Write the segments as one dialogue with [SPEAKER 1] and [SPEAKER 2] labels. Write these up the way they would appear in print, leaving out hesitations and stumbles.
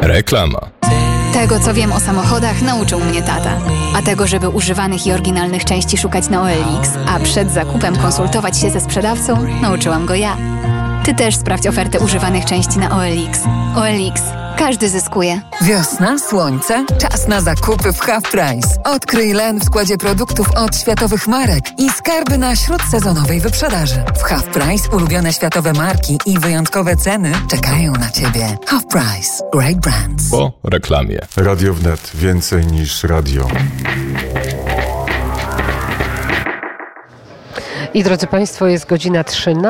[SPEAKER 1] Reklama.
[SPEAKER 2] Tego, co wiem o samochodach, nauczył mnie tata. A tego, żeby używanych i oryginalnych części szukać na OLX, a przed zakupem konsultować się ze sprzedawcą, nauczyłam go ja. Ty też sprawdź ofertę używanych części na OLX. OLX. Każdy zyskuje.
[SPEAKER 3] Wiosna, słońce, czas na zakupy w Half Price. Odkryj len w składzie produktów od światowych marek i skarby na śródsezonowej wyprzedaży. W Half Price ulubione światowe marki i wyjątkowe ceny czekają na Ciebie. Half Price. Great brands.
[SPEAKER 1] Po reklamie.
[SPEAKER 4] Radio Wnet. Więcej niż radio.
[SPEAKER 5] I drodzy Państwo, jest godzina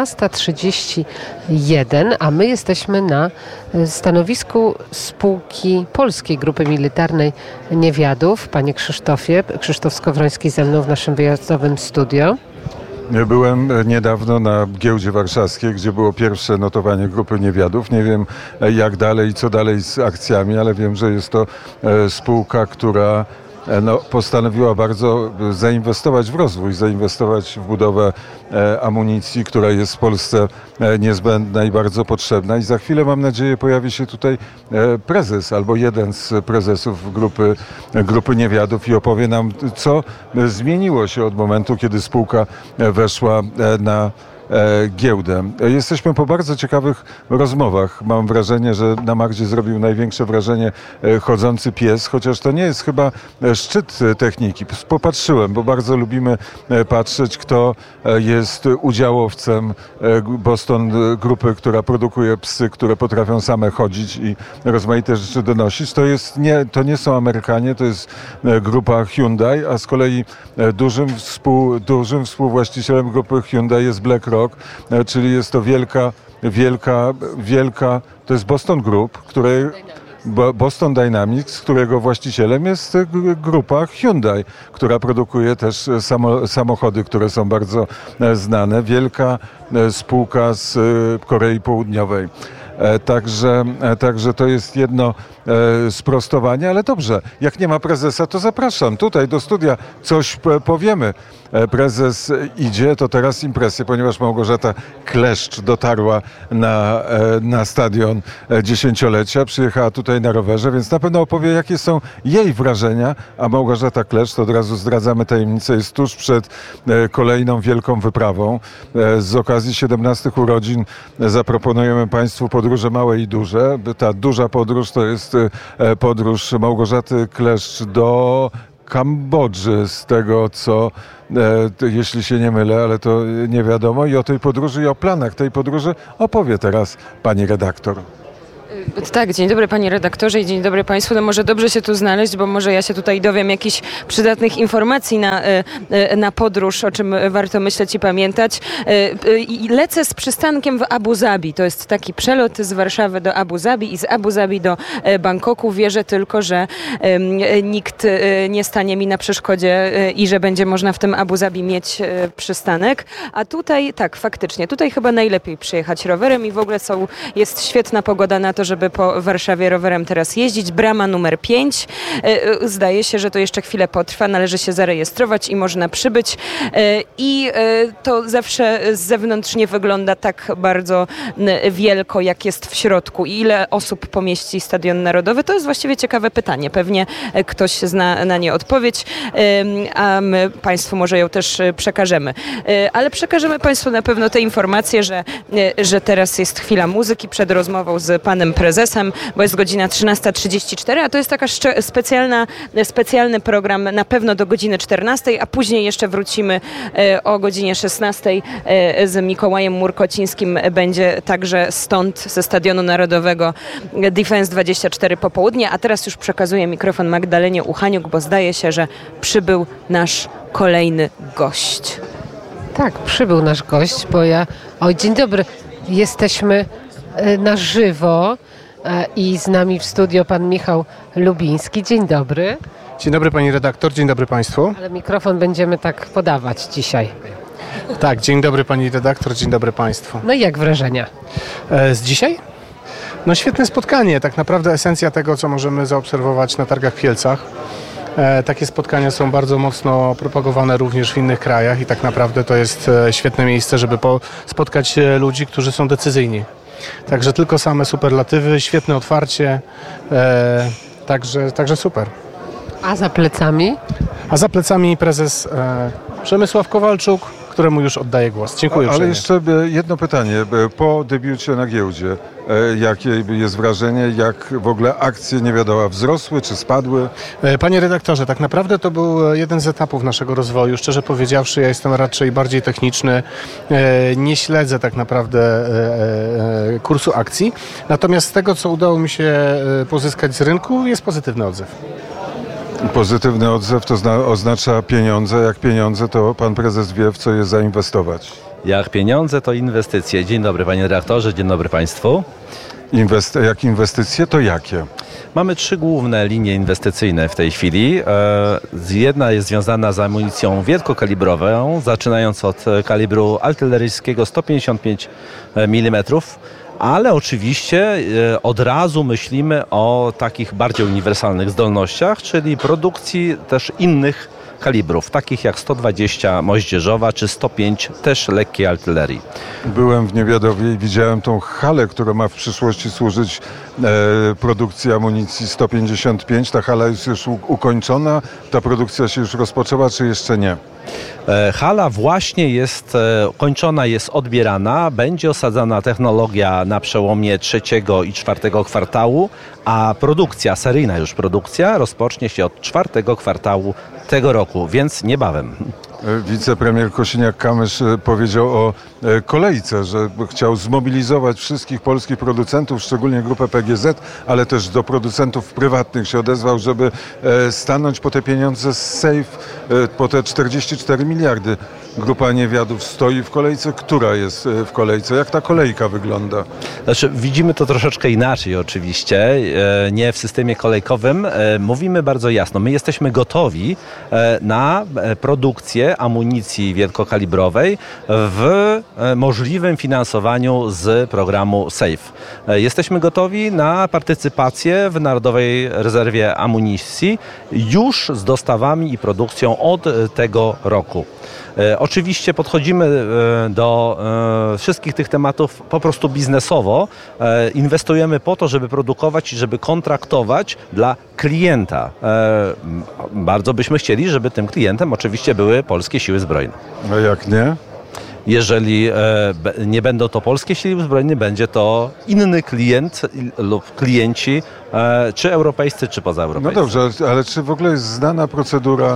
[SPEAKER 5] 13:31, a my jesteśmy na stanowisku spółki Polskiej Grupy Militarnej Niewiadów. Panie Krzysztofie, Krzysztof Skowroński ze mną w naszym wyjazdowym studio.
[SPEAKER 4] Byłem niedawno na giełdzie warszawskiej, gdzie było pierwsze notowanie Grupy Niewiadów. Nie wiem jak dalej i co dalej z akcjami, ale wiem, że jest to spółka, która postanowiła bardzo zainwestować w rozwój, zainwestować w budowę amunicji, która jest w Polsce niezbędna i bardzo potrzebna. I za chwilę, mam nadzieję, pojawi się tutaj prezes albo jeden z prezesów Grupy Niewiadów i opowie nam, co zmieniło się od momentu, kiedy spółka weszła na giełdę. Jesteśmy po bardzo ciekawych rozmowach. Mam wrażenie, że na Magdzie zrobił największe wrażenie chodzący pies, chociaż to nie jest chyba szczyt techniki. Popatrzyłem, bo bardzo lubimy patrzeć, kto jest udziałowcem Boston Grupy, która produkuje psy, które potrafią same chodzić i rozmaite rzeczy donosić. To nie są Amerykanie, to jest grupa Hyundai, a z kolei dużym współwłaścicielem grupy Hyundai jest BlackRock, czyli jest to wielka, to jest Boston Group, Boston Dynamics, którego właścicielem jest grupa Hyundai, która produkuje też samochody, które są bardzo znane. Wielka spółka z Korei Południowej. Także to jest jedno sprostowanie, ale dobrze, jak nie ma prezesa, to zapraszam tutaj do studia, coś powiemy. Prezes idzie, to teraz impresje, ponieważ Małgorzata Kleszcz dotarła na stadion dziesięciolecia, przyjechała tutaj na rowerze, więc na pewno opowie, jakie są jej wrażenia, a Małgorzata Kleszcz, to od razu zdradzamy tajemnicę, jest tuż przed kolejną wielką wyprawą. Z okazji 17 urodzin zaproponujemy Państwu podróże małe i duże. Ta duża podróż to jest podróż Małgorzaty Kleszcz do Kambodży, z tego co, jeśli się nie mylę, ale to nie wiadomo. I o tej podróży i o planach tej podróży opowie teraz pani redaktor.
[SPEAKER 6] Tak, dzień dobry panie redaktorze i dzień dobry państwu. No może dobrze się tu znaleźć, bo może ja się tutaj dowiem jakichś przydatnych informacji na podróż, o czym warto myśleć i pamiętać. Lecę z przystankiem w Abu Zabi. To jest taki przelot z Warszawy do Abu Zabi i z Abu Zabi do Bangkoku. Wierzę tylko, że nikt nie stanie mi na przeszkodzie i że będzie można w tym Abu Zabi mieć przystanek. A tutaj, tak, faktycznie, tutaj chyba najlepiej przyjechać rowerem i w ogóle jest świetna pogoda na to, żeby po Warszawie rowerem teraz jeździć. Brama numer 5. Zdaje się, że to jeszcze chwilę potrwa. Należy się zarejestrować i można przybyć. I to zawsze z zewnątrz nie wygląda tak bardzo wielko, jak jest w środku. I ile osób pomieści Stadion Narodowy? To jest właściwie ciekawe pytanie. Pewnie ktoś zna na nie odpowiedź, a my Państwu może ją też przekażemy. Ale przekażemy Państwu na pewno te informacje, że teraz jest chwila muzyki przed rozmową z panem prezesem, bo jest godzina 13:34, a to jest taka specjalny program na pewno do godziny 14, a później jeszcze wrócimy o godzinie 16 z Mikołajem Murkocińskim. Będzie także stąd, ze Stadionu Narodowego, Defense 24 popołudnie, a teraz już przekazuję mikrofon Magdalenie Uchaniuk, bo zdaje się, że przybył nasz kolejny gość.
[SPEAKER 5] Tak, przybył nasz gość, bo dzień dobry, jesteśmy na żywo i z nami w studio pan Michał Lubiński. Dzień dobry.
[SPEAKER 7] Dzień dobry pani redaktor, dzień dobry państwu.
[SPEAKER 5] Ale mikrofon będziemy tak podawać dzisiaj.
[SPEAKER 7] Tak, dzień dobry pani redaktor, dzień dobry państwu.
[SPEAKER 5] No i jak wrażenia?
[SPEAKER 7] Z dzisiaj? No świetne spotkanie, tak naprawdę esencja tego, co możemy zaobserwować na targach w Kielcach. Takie spotkania są bardzo mocno propagowane również w innych krajach i tak naprawdę to jest świetne miejsce, żeby spotkać ludzi, którzy są decyzyjni. Także tylko same superlatywy, świetne otwarcie, także super.
[SPEAKER 5] A za plecami?
[SPEAKER 7] A za plecami prezes Przemysław Kowalczuk, któremu już oddaję głos. Dziękuję
[SPEAKER 4] Ale
[SPEAKER 7] uprzejmie.
[SPEAKER 4] jeszcze jedno pytanie. Po debiucie na giełdzie, jakie jest wrażenie, jak w ogóle akcje Niewiadoma wzrosły czy spadły?
[SPEAKER 7] Panie redaktorze, tak naprawdę to był jeden z etapów naszego rozwoju. Szczerze powiedziawszy, ja jestem raczej bardziej techniczny. Nie śledzę tak naprawdę kursu akcji. Natomiast z tego, co udało mi się pozyskać z rynku, jest pozytywny odzew.
[SPEAKER 4] Pozytywny odzew to oznacza pieniądze. Jak pieniądze, to pan prezes wie, w co je zainwestować.
[SPEAKER 1] Jak pieniądze, to inwestycje. Dzień dobry panie redaktorze, dzień dobry państwu.
[SPEAKER 4] Jak inwestycje, to jakie?
[SPEAKER 1] Mamy 3 główne linie inwestycyjne w tej chwili. Jedna jest związana z amunicją wielkokalibrową, zaczynając od kalibru artyleryjskiego 155 mm. Ale oczywiście od razu myślimy o takich bardziej uniwersalnych zdolnościach, czyli produkcji też innych kalibrów, takich jak 120 moździerzowa czy 105 też lekkiej artylerii.
[SPEAKER 4] Byłem w Niewiadowie i widziałem tą halę, która ma w przyszłości służyć produkcji amunicji 155. Ta hala jest już ukończona, ta produkcja się już rozpoczęła, czy jeszcze nie?
[SPEAKER 1] Hala właśnie jest kończona, jest odbierana, będzie osadzana technologia na przełomie 3. i 4. kwartału, a produkcja, seryjna już produkcja rozpocznie się od 4. kwartału tego roku, więc niebawem.
[SPEAKER 4] Wicepremier Kosiniak-Kamysz powiedział o kolejce, że chciał zmobilizować wszystkich polskich producentów, szczególnie grupę PGZ, ale też do producentów prywatnych się odezwał, żeby stanąć po te pieniądze z SAFE, po te 44 miliardy. Grupa Niewiadów stoi w kolejce. Która jest w kolejce? Jak ta kolejka wygląda?
[SPEAKER 1] Znaczy, widzimy to troszeczkę inaczej oczywiście, nie w systemie kolejkowym. Mówimy bardzo jasno, my jesteśmy gotowi na produkcję amunicji wielkokalibrowej w możliwym finansowaniu z programu SAFE. Jesteśmy gotowi na partycypację w Narodowej Rezerwie Amunicji już z dostawami i produkcją od tego roku. Oczywiście podchodzimy do wszystkich tych tematów po prostu biznesowo. Inwestujemy po to, żeby produkować i żeby kontraktować dla klienta. Bardzo byśmy chcieli, żeby tym klientem oczywiście były polskie siły zbrojne.
[SPEAKER 4] A jak nie?
[SPEAKER 1] Jeżeli nie będą to polskie siły zbrojne, będzie to inny klient lub klienci, czy europejscy, czy pozaeuropejscy.
[SPEAKER 4] No dobrze, ale czy w ogóle jest znana procedura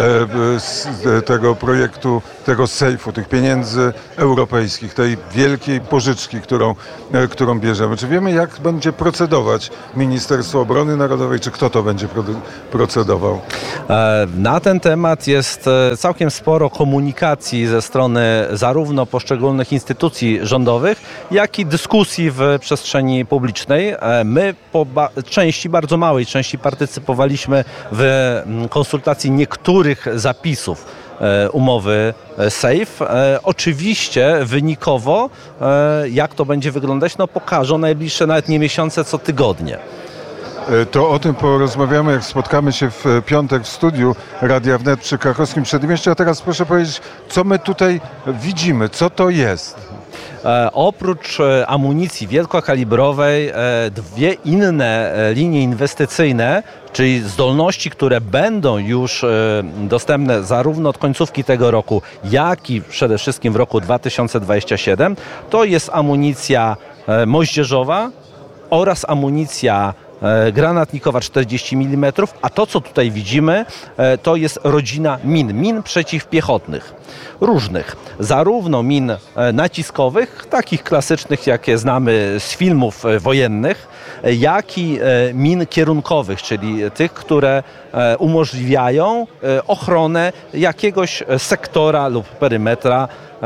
[SPEAKER 4] tego projektu, tego SAFE-u, tych pieniędzy europejskich, tej wielkiej pożyczki, którą bierzemy? Czy wiemy, jak będzie procedować Ministerstwo Obrony Narodowej, czy kto to będzie procedował?
[SPEAKER 1] Na ten temat jest całkiem sporo komunikacji ze strony zarówno poszczególnych instytucji rządowych, jak i dyskusji w przestrzeni publicznej. My po bardzo małej części partycypowaliśmy w konsultacji niektórych zapisów umowy SAFE. Oczywiście wynikowo, jak to będzie wyglądać, pokażą najbliższe nawet nie miesiące, co tygodnie.
[SPEAKER 4] To o tym porozmawiamy, jak spotkamy się w piątek w studiu Radia Wnet przy Krakowskim Przedmieściu. A teraz proszę powiedzieć, co my tutaj widzimy, co to jest?
[SPEAKER 1] Oprócz amunicji wielkokalibrowej 2 inne linie inwestycyjne, czyli zdolności, które będą już dostępne zarówno od końcówki tego roku, jak i przede wszystkim w roku 2027, to jest amunicja moździerzowa oraz amunicja granatnikowa 40 mm, a to, co tutaj widzimy, to jest rodzina min przeciwpiechotnych, różnych, zarówno min naciskowych, takich klasycznych, jakie znamy z filmów wojennych, jak i min kierunkowych, czyli tych, które umożliwiają ochronę jakiegoś sektora lub perymetra,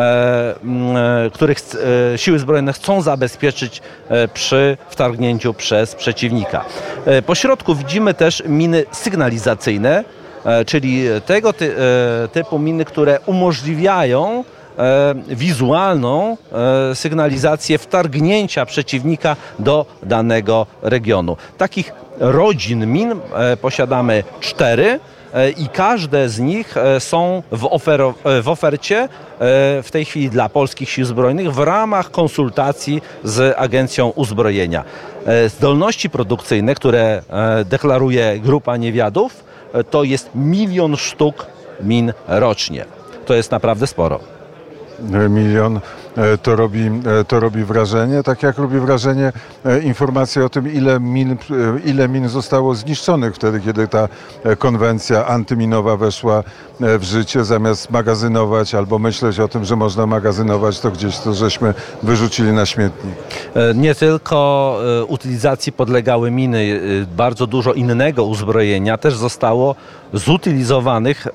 [SPEAKER 1] których siły zbrojne chcą zabezpieczyć przy wtargnięciu przez przeciwnika. Po środku widzimy też miny sygnalizacyjne, czyli tego typu miny, które umożliwiają wizualną sygnalizację wtargnięcia przeciwnika do danego regionu. Takich rodzin min posiadamy 4. i każde z nich są w ofercie w tej chwili dla polskich sił zbrojnych w ramach konsultacji z Agencją Uzbrojenia. Zdolności produkcyjne, które deklaruje Grupa Niewiadów, to jest 1 000 000 sztuk min rocznie. To jest naprawdę sporo.
[SPEAKER 4] 1 milion to robi wrażenie, tak jak robi wrażenie informacja o tym, ile min zostało zniszczonych wtedy, kiedy ta konwencja antyminowa weszła w życie. Zamiast magazynować albo myśleć o tym, że można magazynować, to gdzieś to żeśmy wyrzucili na śmietnik.
[SPEAKER 1] Nie tylko utylizacji podlegały miny, bardzo dużo innego uzbrojenia też zostało zutylizowanych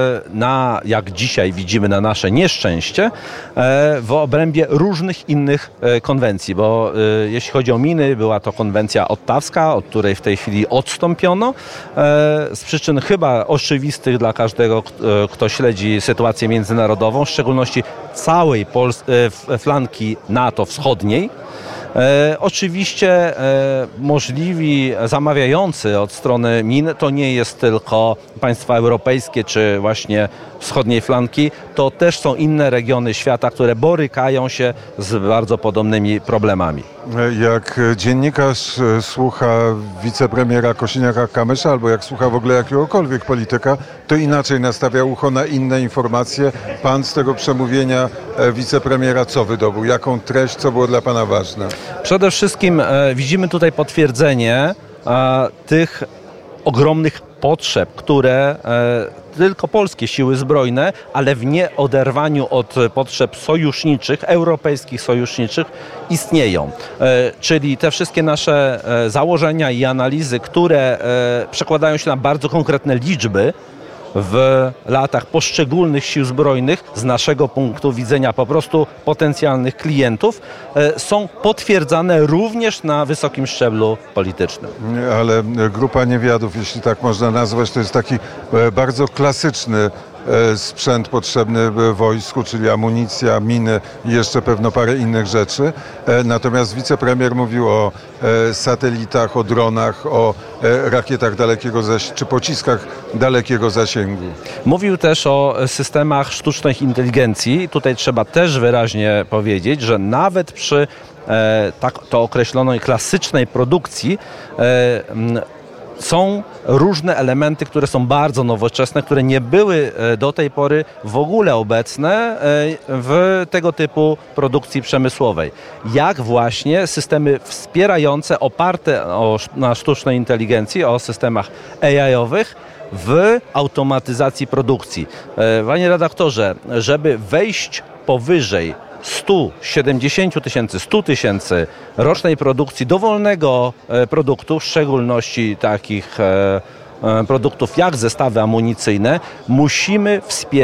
[SPEAKER 1] jak dzisiaj widzimy, na nasze nieszczęście, w obrębie różnych innych konwencji, bo jeśli chodzi o miny, była to konwencja ottawska, od której w tej chwili odstąpiono, z przyczyn chyba oczywistych dla każdego, kto śledzi sytuację międzynarodową, w szczególności całej flanki NATO wschodniej. Oczywiście możliwi zamawiający od strony min to nie jest tylko państwa europejskie czy właśnie wschodniej flanki, to też są inne regiony świata, które borykają się z bardzo podobnymi problemami.
[SPEAKER 4] Jak dziennikarz słucha wicepremiera Kosiniaka-Kamysza albo jak słucha w ogóle jakiegokolwiek polityka, to inaczej nastawia ucho na inne informacje. Pan z tego przemówienia wicepremiera co wydobył? Jaką treść, co było dla pana ważne?
[SPEAKER 1] Przede wszystkim widzimy tutaj potwierdzenie tych ogromnych potrzeb, które tylko polskie siły zbrojne, ale w nieoderwaniu od potrzeb sojuszniczych, europejskich sojuszniczych istnieją. Czyli te wszystkie nasze założenia i analizy, które przekładają się na bardzo konkretne liczby w latach poszczególnych sił zbrojnych, z naszego punktu widzenia po prostu potencjalnych klientów, są potwierdzane również na wysokim szczeblu politycznym.
[SPEAKER 4] Ale Grupa Niewiadów, jeśli tak można nazwać, to jest taki bardzo klasyczny sprzęt potrzebny wojsku, czyli amunicja, miny i jeszcze pewno parę innych rzeczy. Natomiast wicepremier mówił o satelitach, o dronach, o rakietach dalekiego zasięgu, czy pociskach dalekiego zasięgu.
[SPEAKER 1] Mówił też o systemach sztucznej inteligencji. Tutaj trzeba też wyraźnie powiedzieć, że nawet przy tak to określonej klasycznej produkcji są różne elementy, które są bardzo nowoczesne, które nie były do tej pory w ogóle obecne w tego typu produkcji przemysłowej. Jak właśnie systemy wspierające, oparte na sztucznej inteligencji, o systemach AI-owych, w automatyzacji produkcji. Panie redaktorze, żeby wejść powyżej 170 tysięcy, 100 tysięcy rocznej produkcji dowolnego produktu, w szczególności takich produktów jak zestawy amunicyjne, musimy wspierać